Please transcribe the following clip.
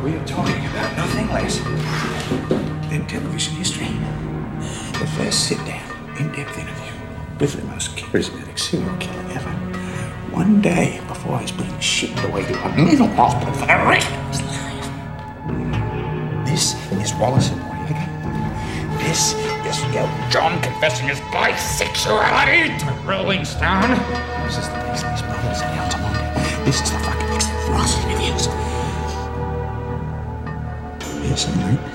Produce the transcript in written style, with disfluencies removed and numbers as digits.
We are talking about nothing less than television history. The first sit-down, in-depth interview with the most charismatic serial killer ever. One day before he's being shipped away to a mental hospital for the rest of his life. This is Wallace and Noriega. This is young John confessing his bisexuality to Rolling Stone. This is the Paisley's Brothers and Altamonte. This is the fucking Exit Frost interviews. Yes, mate.